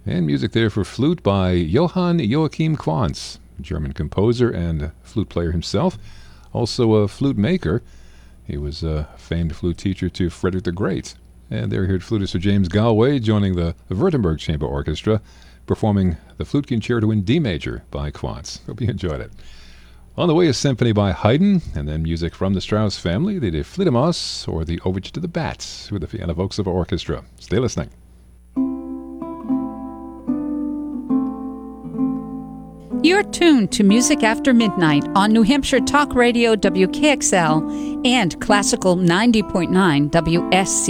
And music there for flute by Johann Joachim Quantz, German composer and flute player himself, also a flute maker. He was a famed flute teacher to Frederick the Great. And there we heard flutist Sir James Galway joining the Württemberg Chamber Orchestra, performing the Flute Concerto in D major by Quantz. Hope you enjoyed it. On the way, a symphony by Haydn, and then music from the Strauss family, the De Fledermaus, or the Overture to the Bats, with the Vienna Volkshof Orchestra. Stay listening. You're tuned to Music After Midnight on New Hampshire Talk Radio WKXL and Classical 90.9 WSC.